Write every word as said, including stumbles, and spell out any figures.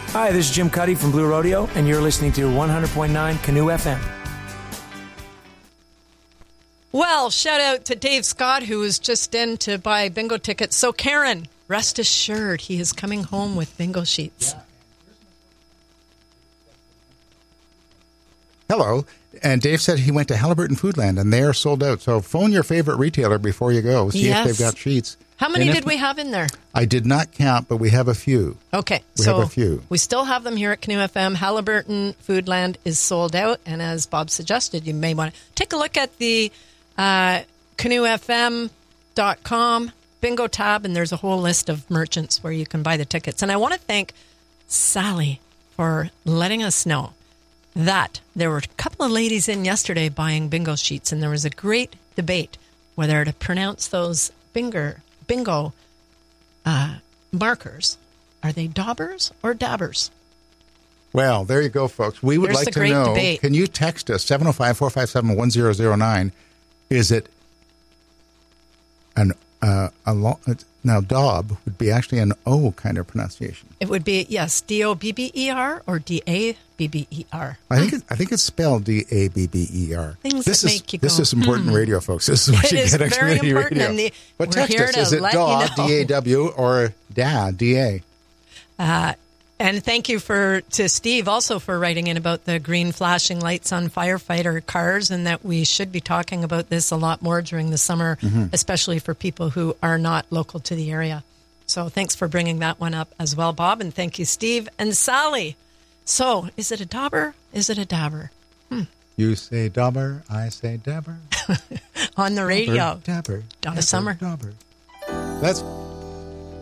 Hi, this is Jim Cuddy from Blue Rodeo, and you're listening to one hundred point nine Canoe F M. Well, shout out to Dave Scott, who was just in to buy bingo tickets. So, Karen, rest assured, he is coming home with bingo sheets. Hello. And Dave said he went to Halliburton Foodland, and they are sold out. So phone your favorite retailer before you go. See Yes. if they've got sheets. How many And did if- we have in there? I did not count, but we have a few. Okay, We so have a few. we still have them here at Canoe F M. Halliburton Foodland is sold out, and as Bob suggested, you may want to take a look at the uh, canoe f m dot com bingo tab, and there's a whole list of merchants where you can buy the tickets. And I want to thank Sally for letting us know that there were a couple of ladies in yesterday buying bingo sheets, and there was a great debate whether to pronounce those bingo, bingo uh, markers. Are they daubers or dabbers? Well, there you go, folks. We would There's like the to great know, debate. can you text us, seven oh five, four five seven, one zero zero nine? Is it an, uh, a lo- now, daub would be actually an O kind of pronunciation. It would be, yes, D O B B E R or D A B B E R. I think it, I think it's spelled D A B B E R. Things this that is, make you This go, is important hmm. radio, folks. This is what It you is get on very community important, radio. and the- but we're text here us. to Is it let you daw, know. D A W, or da, D A? Uh, and thank you for to Steve also for writing in about the green flashing lights on firefighter cars, and that we should be talking about this a lot more during the summer, Mm-hmm. especially for people who are not local to the area. So thanks for bringing that one up as well, Bob, and thank you, Steve and Sally. So is it a dauber? Is it a dabber? Hmm. You say dauber, I say dabber. On the radio. Dabber, dabber, Donna Summer. Dauber. That's